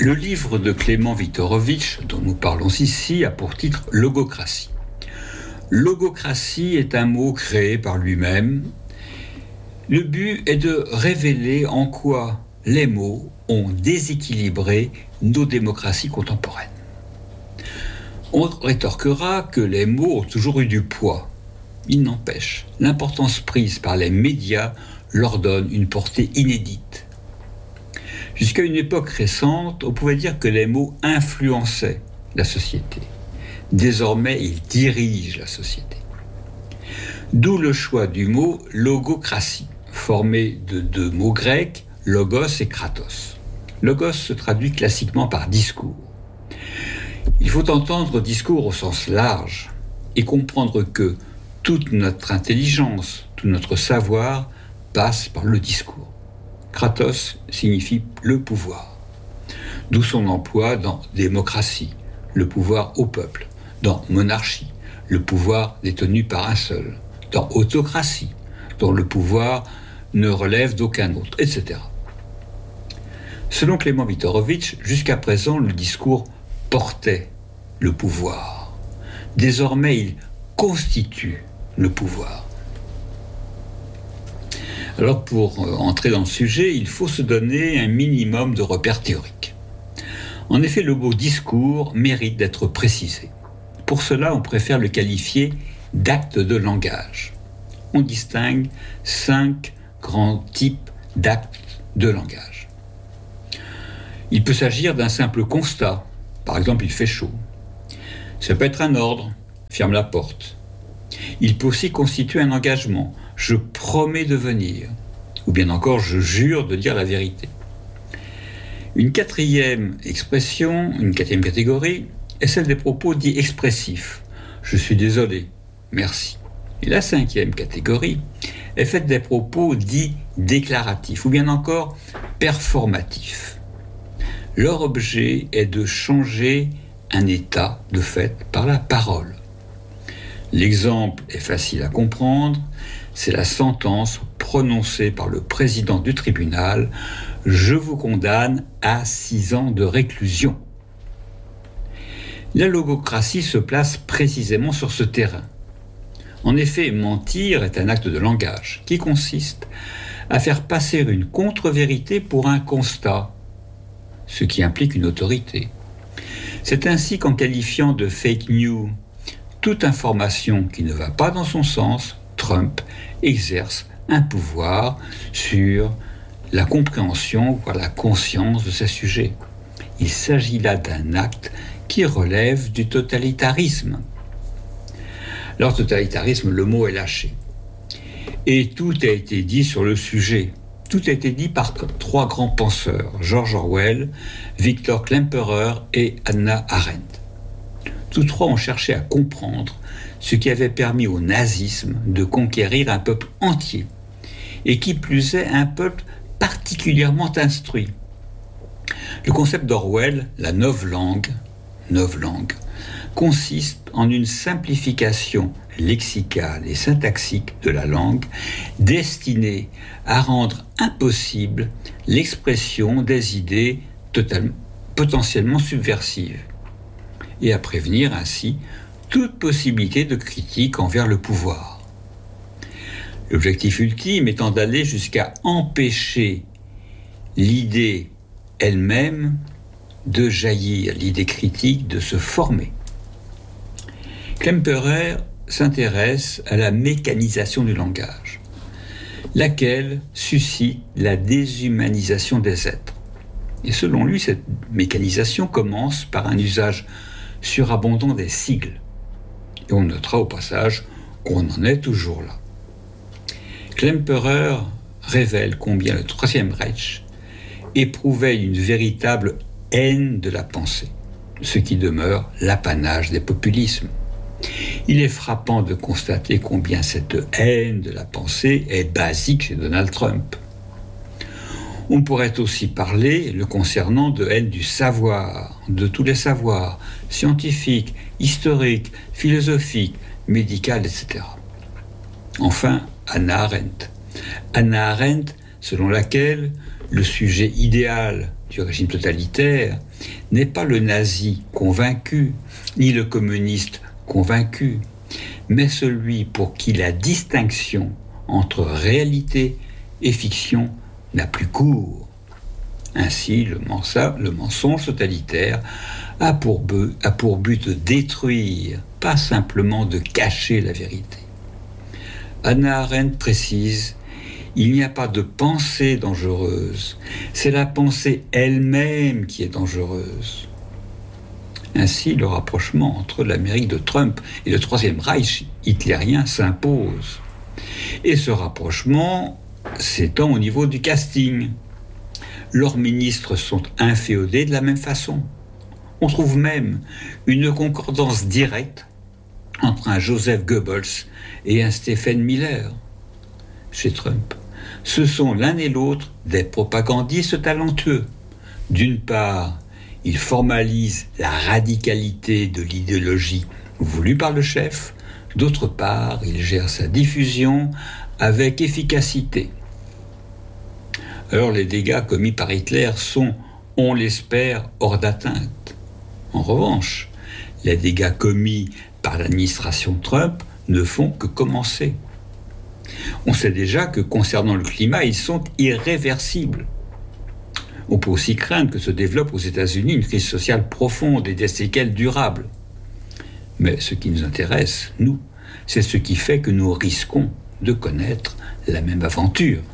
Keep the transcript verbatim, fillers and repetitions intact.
Le livre de Clément Viktorovitch, dont nous parlons ici, a pour titre « Logocratie ». Logocratie est un mot créé par lui-même. Le but est de révéler en quoi les mots ont déséquilibré nos démocraties contemporaines. On rétorquera que les mots ont toujours eu du poids. Il n'empêche, l'importance prise par les médias leur donne une portée inédite. Jusqu'à une époque récente, on pouvait dire que les mots influençaient la société. Désormais, ils dirigent la société. D'où le choix du mot logocratie, formé de deux mots grecs, logos et kratos. Logos se traduit classiquement par discours. Il faut entendre discours au sens large et comprendre que toute notre intelligence, tout notre savoir passe par le discours. Kratos signifie le pouvoir, d'où son emploi dans démocratie, le pouvoir au peuple, dans monarchie, le pouvoir détenu par un seul, dans autocratie, dont le pouvoir ne relève d'aucun autre, et cetera. Selon Clément Viktorovitch, jusqu'à présent, le discours portait le pouvoir. Désormais, il constitue le pouvoir. Alors, pour entrer dans le sujet, il faut se donner un minimum de repères théoriques. En effet, le mot discours mérite d'être précisé. Pour cela, on préfère le qualifier d'acte de langage. On distingue cinq grands types d'actes de langage. Il peut s'agir d'un simple constat. Par exemple, il fait chaud. Ça peut être un ordre. Ferme la porte. Il peut aussi constituer un engagement. Je promets de venir. Ou bien encore, je jure de dire la vérité. Une quatrième expression, une quatrième catégorie, est celle des propos dits expressifs. Je suis désolé. Merci. Et la cinquième catégorie est faite des propos dits déclaratifs ou bien encore performatifs. Leur objet est de changer un état de fait par la parole. L'exemple est facile à comprendre, c'est la sentence prononcée par le président du tribunal « Je vous condamne à six ans de réclusion ». La logocratie se place précisément sur ce terrain. En effet, mentir est un acte de langage qui consiste à faire passer une contre-vérité pour un constat, ce qui implique une autorité. C'est ainsi qu'en qualifiant de fake news toute information qui ne va pas dans son sens, Trump exerce un pouvoir sur la compréhension, voire la conscience de ces sujets. Il s'agit là d'un acte qui relève du totalitarisme. Alors, totalitarisme, le mot est lâché. Et tout a été dit sur le sujet. Tout a été dit par trois grands penseurs, George Orwell, Victor Klemperer et Hannah Arendt. Tous trois ont cherché à comprendre ce qui avait permis au nazisme de conquérir un peuple entier, et qui plus est un peuple particulièrement instruit. Le concept d'Orwell, la novlangue, novlangue, consiste en une simplification lexicale et syntaxique de la langue destinée à rendre impossible l'expression des idées totalement, potentiellement subversives et à prévenir ainsi toute possibilité de critique envers le pouvoir. L'objectif ultime étant d'aller jusqu'à empêcher l'idée elle-même de jaillir, l'idée critique de se former. Klemperer s'intéresse à la mécanisation du langage, laquelle suscite la déshumanisation des êtres. Et selon lui, cette mécanisation commence par un usage surabondant des sigles. Et on notera au passage qu'on en est toujours là. Klemperer révèle combien le Troisième Reich éprouvait une véritable haine de la pensée, ce qui demeure l'apanage des populismes. Il est frappant de constater combien cette haine de la pensée est basique chez Donald Trump. On pourrait aussi parler, le concernant, de haine du savoir, de tous les savoirs, scientifiques, historiques, philosophiques, médicaux, et cetera. Enfin, Hannah Arendt. Hannah Arendt, selon laquelle le sujet idéal du régime totalitaire n'est pas le nazi convaincu, ni le communiste convaincu, mais celui pour qui la distinction entre réalité et fiction n'a plus cours. Ainsi, le, mensa, le mensonge totalitaire a pour, but, a pour but de détruire, pas simplement de cacher la vérité. Hannah Arendt précise: il n'y a pas de pensée dangereuse, c'est la pensée elle-même qui est dangereuse. Ainsi, le rapprochement entre l'Amérique de Trump et le Troisième Reich hitlérien s'impose. Et ce rapprochement s'étend au niveau du casting. Leurs ministres sont inféodés de la même façon. On trouve même une concordance directe entre un Joseph Goebbels et un Stephen Miller. Chez Trump, ce sont l'un et l'autre des propagandistes talentueux. D'une part, ils formalisent la radicalité de l'idéologie voulue par le chef. D'autre part, ils gèrent sa diffusion avec efficacité. Alors les dégâts commis par Hitler sont, on l'espère, hors d'atteinte. En revanche, les dégâts commis par l'administration Trump ne font que commencer. On sait déjà que concernant le climat, ils sont irréversibles. On peut aussi craindre que se développe aux États-Unis une crise sociale profonde et des séquelles durables. Mais ce qui nous intéresse, nous, c'est ce qui fait que nous risquons de connaître la même aventure.